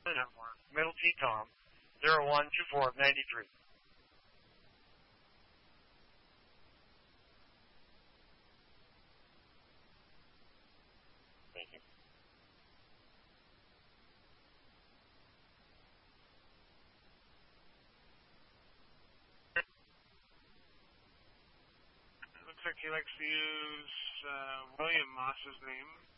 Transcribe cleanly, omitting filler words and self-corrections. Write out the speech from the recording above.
Middle T Tom, 012493. Thank you. Looks like he likes to use William Moss's name.